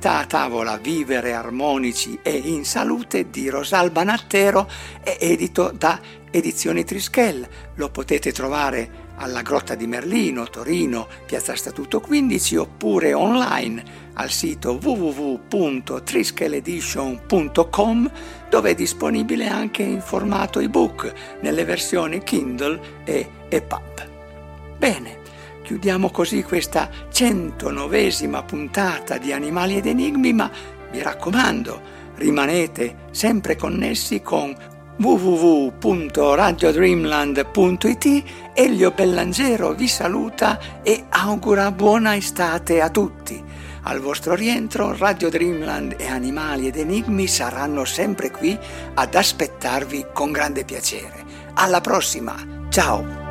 attività a tavola Vivere armonici e in salute di Rosalba Nattero è edito da Edizioni Trischel. Lo potete trovare alla Grotta di Merlino, Torino, Piazza Statuto 15, oppure online al sito www.trischeledition.com, dove è disponibile anche in formato ebook nelle versioni Kindle e EPUB. Bene, chiudiamo così questa 109esima puntata di Animali ed Enigmi, ma mi raccomando, rimanete sempre connessi con www.radiodreamland.it. Elio Bellangero vi saluta e augura buona estate a tutti. Al vostro rientro Radio Dreamland e Animali ed Enigmi saranno sempre qui ad aspettarvi con grande piacere. Alla prossima, ciao!